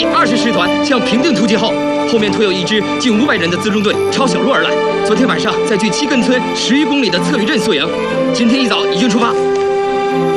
第20师团向平定突击后，后面推有一支近500人的辎重队朝小路而来。昨天晚上在距七根村10余公里的侧鱼镇宿营，今天一早已经出发。